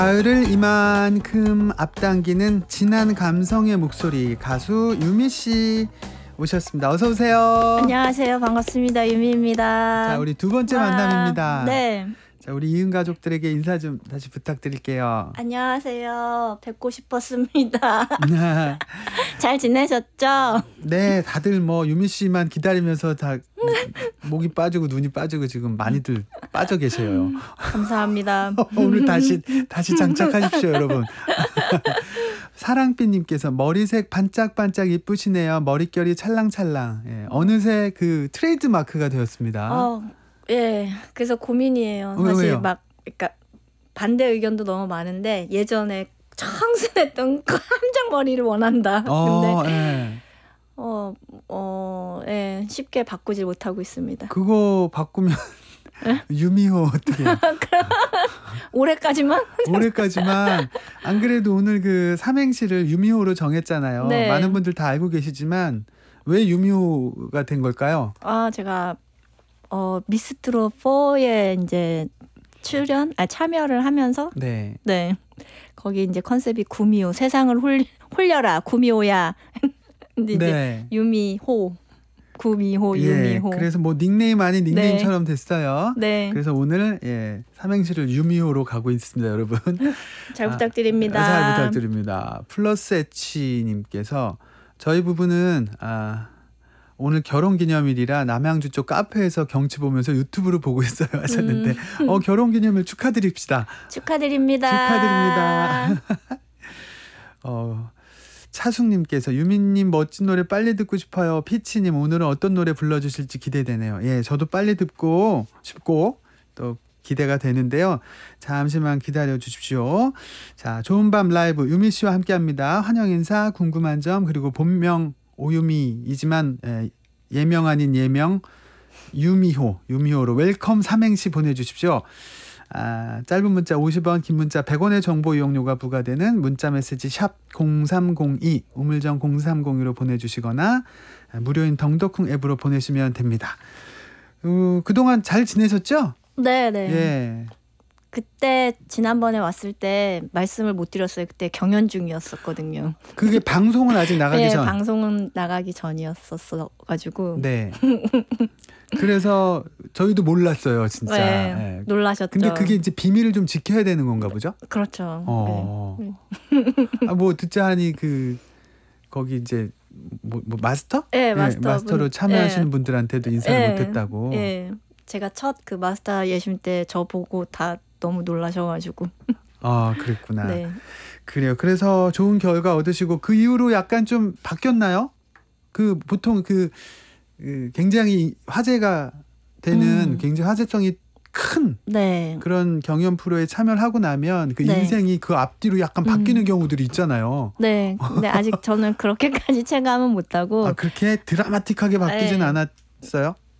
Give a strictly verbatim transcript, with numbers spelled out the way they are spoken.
가을을 이만큼 앞당기는 진한 감성의 목소리, 가수 유미 씨 오셨습니다. 어서 오세요. 안녕하세요. 반갑습니다. 유미입니다. 자, 우리 두 번째 와, 만남입니다. 네. 자, 우리 이은 가족들에게 인사 좀 다시 부탁드릴게요. 안녕하세요. 뵙고 싶었습니다. 잘 지내셨죠? 네, 다들 뭐 유미 씨만 기다리면서 다 목이 빠지고 눈이 빠지고 지금 많이들 빠져 계세요. 감사합니다. 오늘 다시 다시 장착하십시오, 여러분. 사랑빛님께서 머리색 반짝반짝 이쁘시네요. 머릿결이 찰랑찰랑. 예, 어느새 그 트레이드 마크가 되었습니다. 어, 예. 그래서 고민이에요. 왜, 사실 왜요? 막 그러니까 반대 의견도 너무 많은데 예전에 청순했던 깜짝 머리를 원한다. 근데 어, 예. 어, 어, 예. 쉽게 바꾸지 못하고 있습니다. 그거 바꾸면 유미호 어떻게 해요? 올해까지만? 올해까지만. 안 그래도 오늘 그 삼행시를 유미호로 정했잖아요. 네. 많은 분들 다 알고 계시지만 왜 유미호가 된 걸까요? 아, 제가 어 미스트롯 사에 이제 출연, 아 참여를 하면서 네. 네 거기 이제 컨셉이 구미호, 세상을 홀 홀려라 구미호야. 근데 이제 네. 유미호, 구미호, 예, 유미호. 그래서 뭐 닉네임 아닌 닉네임처럼 됐어요. 네, 그래서 오늘 예, 삼행시를 유미호로 가고 있습니다, 여러분. 잘 아, 부탁드립니다. 잘 부탁드립니다. 플러스 H님께서 저희 부부는 아, 오늘 결혼기념일이라 남양주 쪽 카페에서 경치 보면서 유튜브로 보고 있어요 하셨는데 음. 어, 결혼기념일 축하드립시다. 축하드립니다. 축하드립니다. 어, 차숙님께서 유민님 멋진 노래 빨리 듣고 싶어요. 피치님 오늘은 어떤 노래 불러주실지 기대되네요. 예, 저도 빨리 듣고 싶고 또 기대가 되는데요. 잠시만 기다려 주십시오. 자, 좋은 밤 라이브 유미 씨와 함께합니다. 환영 인사, 궁금한 점, 그리고 본명 오유미이지만 예, 예명 아닌 예명 유미호, 유미호로 웰컴 삼행시 보내주십시오. 아, 짧은 문자 오십 원, 긴 문자 백 원의 정보 이용료가 부과되는 문자메시지 샵 공삼공이, 우물정 공삼공이로 보내주시거나 아, 무료인 덩더쿵 앱으로 보내시면 됩니다. 어, 그동안 잘 지내셨죠? 네, 네. 예. 그때 지난번에 왔을 때 말씀을 못 드렸어요. 그때 경연 중이었었거든요. 그게 방송은 아직 나가기 네, 전. 방송은 나가기 전이었었어 가지고. 네. 그래서 저희도 몰랐어요, 진짜. 네, 예. 놀라셨죠. 근데 그게 이제 비밀을 좀 지켜야 되는 건가 보죠? 그렇죠. 어. 네. 아, 뭐 듣자 하니 그 거기 이제 뭐, 뭐 마스터? 네, 마스터 마스터로 분- 참여하시는 네. 분들한테도 인사를 네. 못했다고. 예. 제가 첫 그 마스터 예심 때 저 보고 다 너무 놀라셔가지고. 아, 그랬구나. 네. 그래요. 그래서 좋은 결과 얻으시고 그 이후로 약간 좀 바뀌었나요? 그 보통 그, 그 굉장히 화제가 되는 음. 굉장히 화제성이 큰 네. 그런 경연 프로에 참여를 하고 나면 그 네. 인생이 그 앞뒤로 약간 바뀌는 음. 경우들이 있잖아요. 네. 근데 아직 저는 그렇게까지 체감은 못하고. 아, 그렇게 드라마틱하게 바뀌진 네. 않았어요?